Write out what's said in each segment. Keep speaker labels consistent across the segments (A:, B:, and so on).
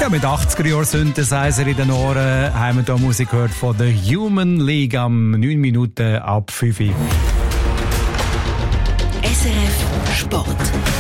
A: Ja, mit 80er-Jahr-Synthesizer in den Ohren haben wir hier Musik gehört von der Human League am 9 Minuten ab 5 Uhr.
B: SRF Sport.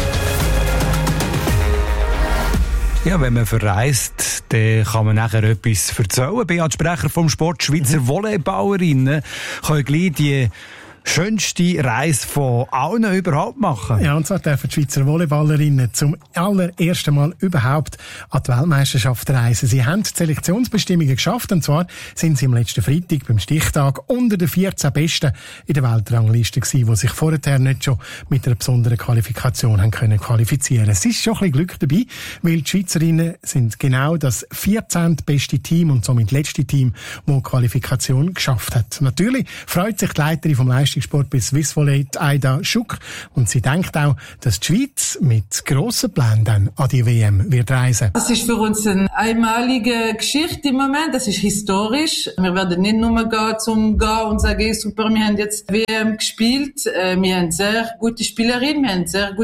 A: Ja, wenn man verreist, dann kann man nachher etwas erzählen. Beat Sprecher vom Sport, Schweizer Volleyballerinnen können gleich die schönste Reise von allen überhaupt machen.
C: Ja, und zwar dürfen die Schweizer Volleyballerinnen zum allerersten Mal überhaupt an die Weltmeisterschaft reisen. Sie haben die Selektionsbestimmungen geschafft, und zwar sind sie am letzten Freitag beim Stichtag unter den 14 Besten in der Weltrangliste gewesen, die sich vorher nicht schon mit einer besonderen Qualifikation haben können qualifizieren. Es ist schon ein bisschen Glück dabei, weil die Schweizerinnen sind genau das 14. beste Team und somit letzte Team, das die Qualifikation geschafft hat. Natürlich freut sich die Leiterin vom Leistungssport bei Swiss Volley, Aida Schuck, und sie denkt auch, dass die Schweiz mit grossen Plänen dann an die WM wird reisen.
D: Das ist für uns eine einmalige Geschichte im Moment, das ist historisch. Wir werden nicht nur gehen und sagen, super, wir haben jetzt WM gespielt. Wir haben sehr gute Spielerinnen,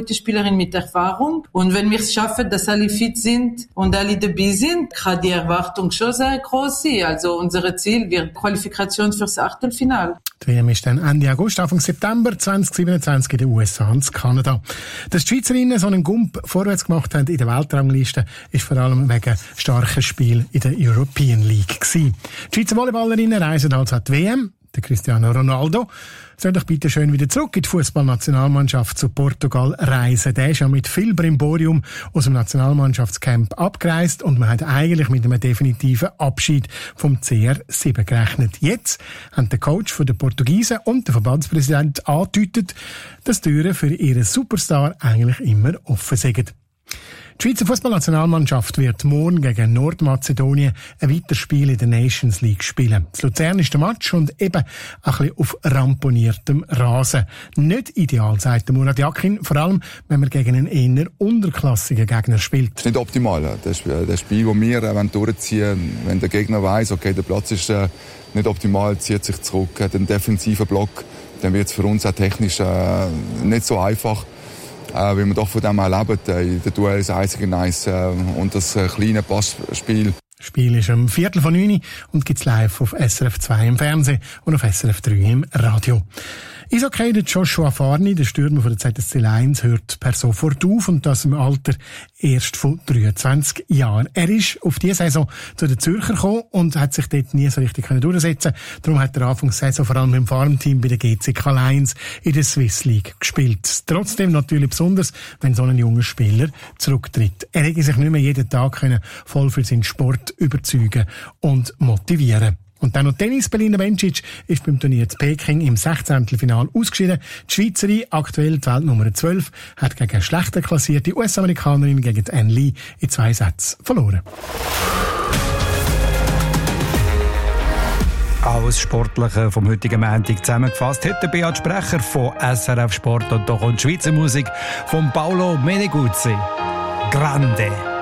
D: mit Erfahrung. Und wenn wir es schaffen, dass alle fit sind und alle dabei sind, kann die Erwartung schon sehr groß sein. Also unser Ziel wird Qualifikation fürs Achtelfinale.
C: Die WM ist dann Ende August, Anfang September 2027 in den USA und Kanada. Dass die Schweizerinnen so einen Gump vorwärts gemacht haben in der Weltrangliste, ist vor allem wegen starken Spielen in der European League gewesen. Die Schweizer Volleyballerinnen reisen also an die WM. Der Cristiano Ronaldo soll doch bitte schön wieder zurück in die Fußballnationalmannschaft zu Portugal reisen. Der ist ja mit viel Brimborium aus dem Nationalmannschaftscamp abgereist und man hat eigentlich mit einem definitiven Abschied vom CR7 gerechnet. Jetzt haben der Coach von den Portugiesen und der Verbandspräsident angedeutet, dass die Türen für ihren Superstar eigentlich immer offen sind. Die Schweizer Fußballnationalmannschaft wird morgen gegen Nordmazedonien ein weiteres Spiel in der Nations League spielen. Das Luzern ist der Match und eben ein bisschen auf ramponiertem Rasen. Nicht ideal, sagt der Murat Yakin, vor allem, wenn man gegen einen eher unterklassigen Gegner spielt.
E: Das ist nicht optimal. Das Spiel, das wir durchziehen, wenn der Gegner weiss, okay, der Platz ist nicht optimal, zieht sich zurück, hat einen defensiven Block, dann wird es für uns auch technisch nicht so einfach. Weil wir doch von dem erleben, in der Duell ist einzige Nice und das kleine Passspiel.
C: Das Spiel ist um 8:45 und gibt's live auf SRF 2 im Fernsehen und auf SRF 3 im Radio. Eishockey, der Joshua Farni, der Stürmer von der ZSC Lions, hört per sofort auf und das im Alter erst von 23 Jahren. Er ist auf diese Saison zu den Zürcher gekommen und hat sich dort nie so richtig durchsetzen können. Darum hat er Anfang der Saison vor allem im Farmteam bei der GCK Lions in der Swiss League gespielt. Trotzdem natürlich besonders, wenn so ein junger Spieler zurücktritt. Er hätte sich nicht mehr jeden Tag voll für seinen Sport überzeugen und motivieren. Und dann noch Tennis. Belina Bencic ist beim Turnier zu Peking im 16. Finale ausgeschieden. Die Schweizerin, aktuell die Weltnummer 12, hat gegen eine schlechter klassierte US-Amerikanerin, gegen Ann Lee, in 2 Sätzen verloren.
A: Alles Sportliche vom heutigen Montag zusammengefasst. Heute Beat Sprecher von SRF Sport und hier kommt die Schweizer Musik von Paolo Meneguzzi. Grande.